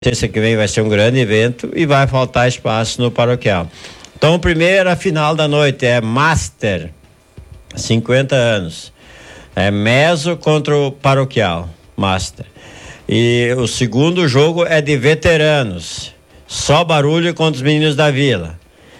Terça que vem vai ser um grande evento e vai faltar espaço no paroquial. Então, primeira final da noite é Master, 50 anos. É Meso contra o paroquial, Master. E o segundo jogo é de veteranos, Só Barulho contra os meninos da Vila.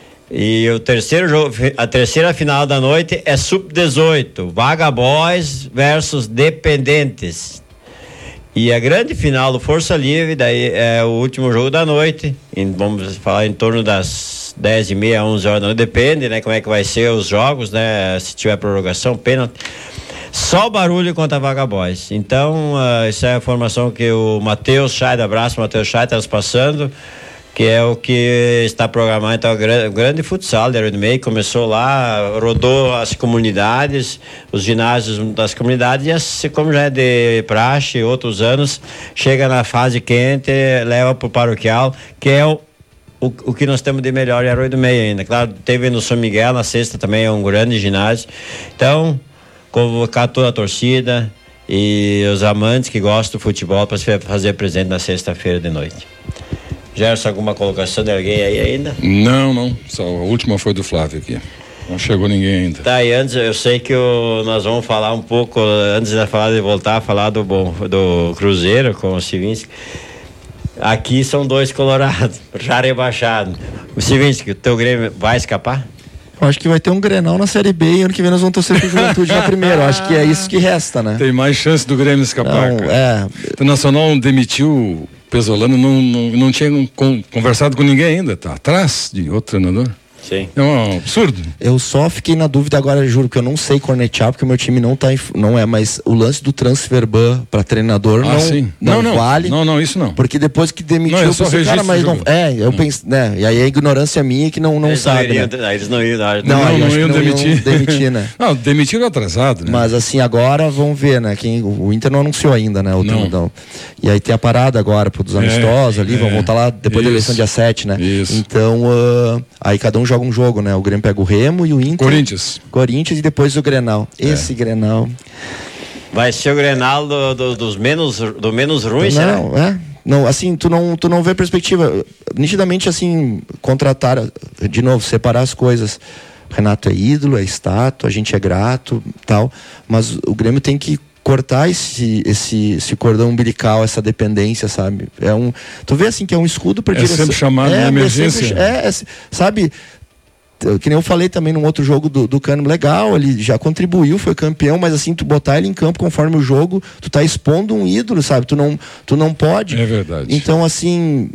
E o terceiro jogo, a terceira final da noite é Sub-18, Vaga Boys versus Dependentes. E a grande final do Força Livre, daí é o último jogo da noite, vamos falar em torno das 10h30, 11 horas da noite, depende, né, como é que vai ser os jogos, né, se tiver prorrogação, pênalti. Só Barulho contra a Vaga Boys. Então, essa é a informação que o Matheus Scheid, abraço, Matheus Scheid, está nos passando, que é o que está programado. Então, o grande futsal de Arroio do Meio começou lá, rodou as comunidades, os ginásios das comunidades, e assim, como já é de praxe, outros anos, chega na fase quente, leva para o paroquial, que é o que nós temos de melhor em Arroio do Meio ainda. Claro, teve no São Miguel, na sexta também, é um grande ginásio. Então, convocar toda a torcida e os amantes que gostam do futebol para se fazer presente na sexta-feira de noite. Gerson, alguma colocação de alguém aí ainda? Não, só a última foi do Flávio aqui. Não chegou ninguém ainda. Tá, e antes, eu sei que nós vamos falar um pouco, antes de voltar a falar do Cruzeiro com o Sivinski. Aqui são dois colorados, já rebaixado. O Sivinski, o teu Grêmio vai escapar? Eu acho que vai ter um Grenal na Série B e ano que vem nós vamos torcer pro Juventude na primeira. Eu acho que é isso que resta, né? Tem mais chance do Grêmio escapar, cara. O Internacional demitiu Pesolano, não tinha conversado com ninguém ainda, tá atrás de outro treinador. Sim. É um absurdo. Eu só fiquei na dúvida agora, juro, que eu não sei cornetear, porque o meu time não é, mas o lance do transfer ban pra treinador não vale. Não, isso não. Porque depois que demitiu, eu pensei, cara, mas não. Eu pensei, né? E aí a ignorância minha que não sabe. Eles não iam. Não iam demitir, né? Não, demitiram atrasado, né? Mas assim, agora vamos ver, né? O Inter não anunciou ainda, né? Não. E aí tem a parada agora dos amistosos ali, vão voltar lá depois da eleição dia 7, né? Isso. Então, aí cada um joga um jogo, né? O Grêmio pega o Remo e o Inter. Corinthians e depois o Grenal. Esse Grenal. Vai ser o Grenal do menos ruim, será? Não, assim, tu não vê perspectiva. Nitidamente, assim, contratar, de novo, separar as coisas. Renato é ídolo, é estátua, a gente é grato, tal. Mas o Grêmio tem que cortar esse cordão umbilical, essa dependência, sabe? Tu vê assim que é um escudo para direção. Sempre chamado de emergência. Sabe? Que nem eu falei também num outro jogo do Cano, legal, ele já contribuiu, foi campeão, mas assim, tu botar ele em campo conforme o jogo, tu tá expondo um ídolo, sabe? Tu não pode. É verdade. Então, assim,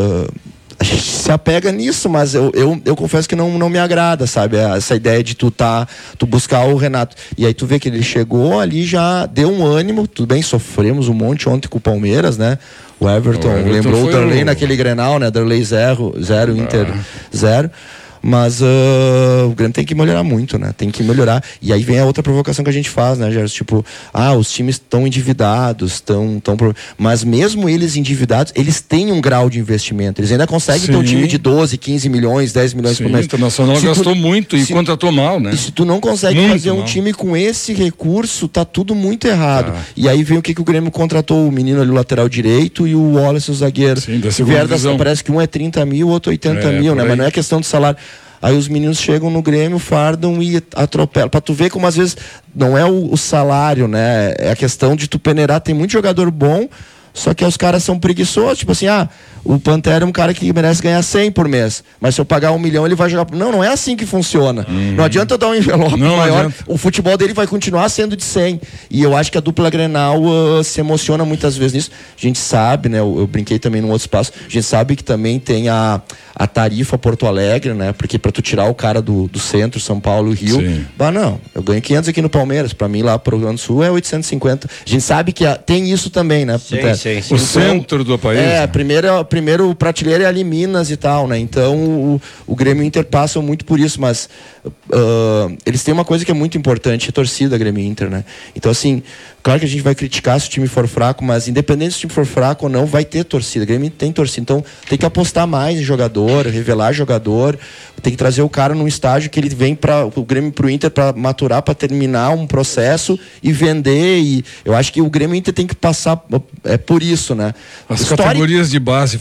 a gente se apega nisso, mas eu confesso que não me agrada, sabe? Essa ideia de tu buscar o Renato. E aí tu vê que ele chegou ali, já deu um ânimo, tudo bem, sofremos um monte ontem com o Palmeiras, né? O Everton lembrou o Darley naquele Grenal, né? Darley 0, Inter 0. Mas o Grêmio tem que melhorar muito, né? Tem que melhorar. E aí vem a outra provocação que a gente faz, né, Gerson? Tipo, os times estão endividados, mas mesmo eles endividados, eles têm um grau de investimento. Eles ainda conseguem ter um time de 12, 15 milhões, 10 milhões por mês. O Internacional gastou muito e contratou mal, né? E se tu não consegue muito fazer um time com esse recurso, tá tudo muito errado. E aí vem o que o Grêmio contratou, o menino ali, o lateral direito, e o Wallace, o zagueiro. Sim, da segunda divisão. Parece que um é 30 mil, o outro 80 mil, né? Mas não é questão de salário. Aí os meninos chegam no Grêmio, fardam e atropelam. Pra tu ver como às vezes não é o salário, né? É a questão de tu peneirar. Tem muito jogador bom, só que os caras são preguiçosos. Tipo assim, o Pantera é um cara que merece ganhar 100 por mês. Mas se eu pagar 1 milhão, ele vai jogar... Não é assim que funciona. Não adianta eu dar um envelope maior. O futebol dele vai continuar sendo de 100. E eu acho que a dupla Grenal se emociona muitas vezes nisso. A gente sabe, né? Eu brinquei também num outro espaço. A gente sabe que também tem a tarifa Porto Alegre, né? Porque pra tu tirar o cara do centro, São Paulo e Rio... eu ganho 500 aqui no Palmeiras. Pra mim, lá pro Rio Grande do Sul, é 850. A gente sabe que tem isso também, né? Sim. O centro do país. Primeiro primeiro prateleira é ali Minas e tal, né? Então o Grêmio e o Inter passam muito por isso, mas eles têm uma coisa que é muito importante, a torcida Grêmio e Inter, né? Então assim, claro que a gente vai criticar se o time for fraco, mas independente se o time for fraco ou não, vai ter torcida. O Grêmio tem torcida, então tem que apostar mais em jogador, revelar jogador, tem que trazer o cara num estágio que ele vem para o Grêmio, para o Inter, para maturar, para terminar um processo e vender. E eu acho que o Grêmio e o Inter tem que passar por isso, né? As categorias de base